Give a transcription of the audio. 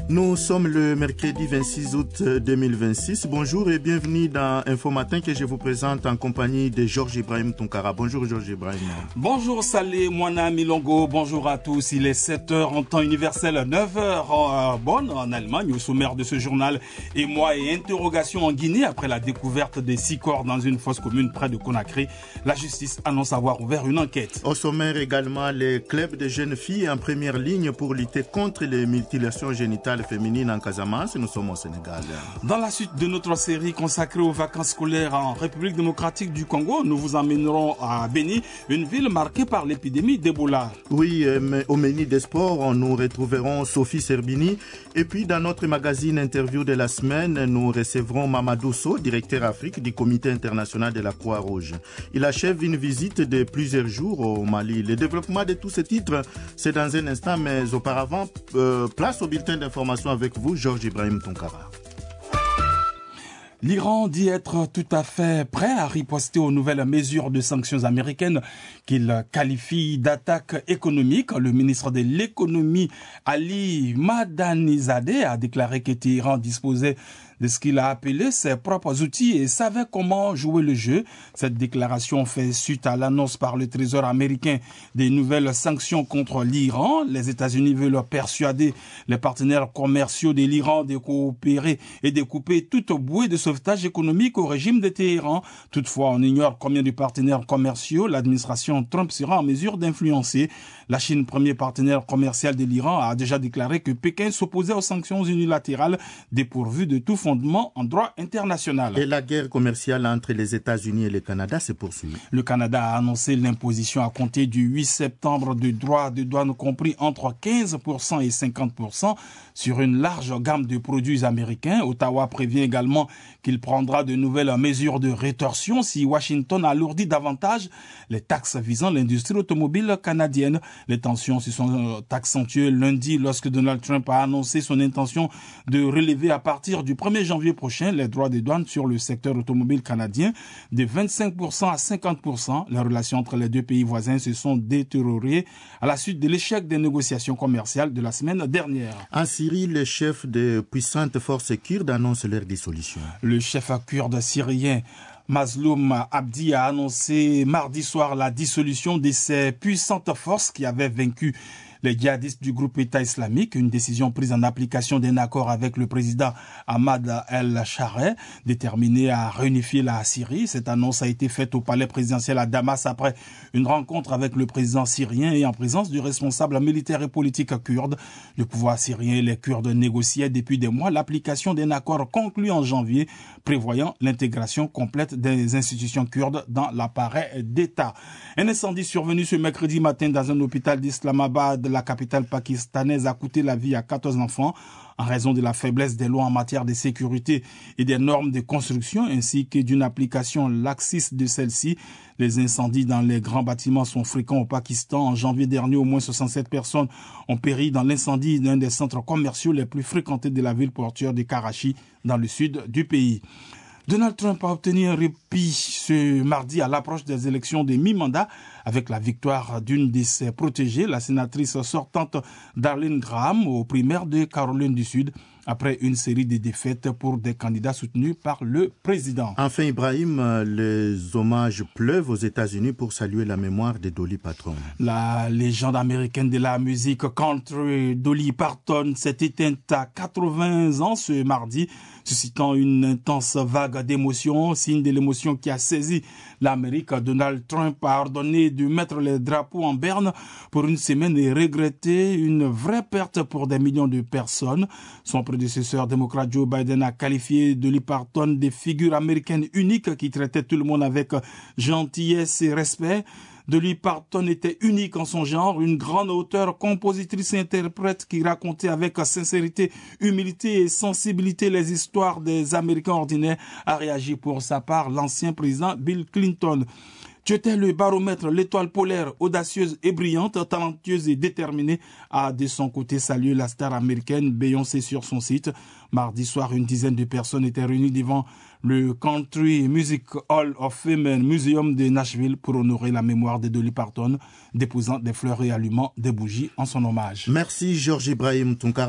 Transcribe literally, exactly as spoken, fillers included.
Nous sommes le mercredi vingt-six août deux mille vingt-six. Bonjour et bienvenue dans Info Matin que je vous présente en compagnie de Georges Ibrahim Tonkara. Bonjour Georges Ibrahim. Bonjour Salé Moana Milongo. Bonjour à tous. Il est sept heures en temps universel, neuf heures en Bonn en Allemagne. Au sommaire de ce journal, émoi et interrogation en Guinée après la découverte des six corps dans une fosse commune près de Conakry. La justice annonce avoir ouvert une enquête. Au sommaire également, les clubs de jeunes filles en première ligne pour lutter contre les mutilations génitales féminines en Casamance. Nous sommes au Sénégal. Dans la suite de notre série consacrée aux vacances scolaires en République démocratique du Congo, nous vous emmènerons à Béni, une ville marquée par l'épidémie d'Ebola. Oui, mais au menu des sports, nous retrouverons Sophie Serbini. Et puis dans notre magazine interview de la semaine, nous recevrons Mamadou Sow, directeur Afrique du Comité international de la Croix-Rouge. Il achève une visite de plusieurs jours au Mali. Le développement de tous ces titres, c'est dans un instant, mais auparavant, euh, place au bulletin d'information avec vous, Georges Ibrahim Tonkara. L'Iran dit être tout à fait prêt à riposter aux nouvelles mesures de sanctions américaines qu'il qualifie d'attaque économique. Le ministre de l'économie Ali Madanizadeh a déclaré que Téhéran disposait de ce qu'il a appelé ses propres outils et savait comment jouer le jeu. Cette déclaration fait suite à l'annonce par le Trésor américain des nouvelles sanctions contre l'Iran. Les États-Unis veulent persuader les partenaires commerciaux de l'Iran de coopérer et de couper toute bouée de sauvetage économique au régime de Téhéran. Toutefois, on ignore combien de partenaires commerciaux l'administration Trump sera en mesure d'influencer. La Chine, premier partenaire commercial de l'Iran, a déjà déclaré que Pékin s'opposait aux sanctions unilatérales dépourvues de tout fondement en droit international. Et la guerre commerciale entre les États-Unis et le Canada se poursuit. Le Canada a annoncé l'imposition à compter du huit septembre de droits de douane compris entre quinze pour cent et cinquante pour cent sur une large gamme de produits américains. Ottawa prévient également qu'il prendra de nouvelles mesures de rétorsion si Washington alourdit davantage les taxes visant l'industrie automobile canadienne. Les tensions se sont accentuées lundi lorsque Donald Trump a annoncé son intention de relever à partir du premier janvier prochain les droits de douane sur le secteur automobile canadien de vingt-cinq pour cent à cinquante pour cent. Les relations entre les deux pays voisins se sont détériorées à la suite de l'échec des négociations commerciales de la semaine dernière. En Syrie, le chef des puissantes forces kurdes annonce leur dissolution. Le chef kurde syrien Mazloum Abdi a annoncé mardi soir la dissolution de ces puissantes forces qui avaient vaincu les djihadistes du groupe État islamique, une décision prise en application d'un accord avec le président Ahmad El-Shareh, déterminé à réunifier la Syrie. Cette annonce a été faite au palais présidentiel à Damas après une rencontre avec le président syrien et en présence du responsable militaire et politique kurde. Le pouvoir syrien et les Kurdes négociaient depuis des mois l'application d'un accord conclu en janvier prévoyant l'intégration complète des institutions kurdes dans l'appareil d'État. Un incendie survenu ce mercredi matin dans un hôpital d'Islamabad, la capitale pakistanaise, a coûté la vie à quatorze enfants en raison de la faiblesse des lois en matière de sécurité et des normes de construction ainsi que d'une application laxiste de celles-ci. Les incendies dans les grands bâtiments sont fréquents au Pakistan. En janvier dernier, au moins soixante-sept personnes ont péri dans l'incendie d'un des centres commerciaux les plus fréquentés de la ville portuaire de Karachi dans le sud du pays. Donald Trump a obtenu un répit ce mardi à l'approche des élections de mi-mandat avec la victoire d'une de ses protégées, la sénatrice sortante Darlene Graham, aux primaires de Caroline du Sud, après une série de défaites pour des candidats soutenus par le président. Enfin, Ibrahim, les hommages pleuvent aux États-Unis pour saluer la mémoire de Dolly Parton. La légende américaine de la musique country Dolly Parton s'est éteinte à quatre-vingts ans ce mardi, suscitant une intense vague d'émotions, signe de l'émotion qui a saisi l'Amérique. Donald Trump a ordonné de mettre les drapeaux en berne pour une semaine et regretter une vraie perte pour des millions de personnes. Son prédécesseur démocrate Joe Biden a qualifié Dolly Parton de figure américaine unique qui traitait tout le monde avec gentillesse et respect. Dolly Parton était unique en son genre, une grande auteure, compositrice et interprète qui racontait avec sincérité, humilité et sensibilité les histoires des Américains ordinaires, a réagi pour sa part l'ancien président Bill Clinton. Tu étais le baromètre, l'étoile polaire, audacieuse et brillante, talentueuse et déterminée, a de son côté salué la star américaine Beyoncé sur son site. Mardi soir, une dizaine de personnes étaient réunies devant le Country Music Hall of Fame Museum de Nashville pour honorer la mémoire de Dolly Parton, déposant des fleurs et allumant des bougies en son hommage. Merci Georges Ibrahim Tonkara.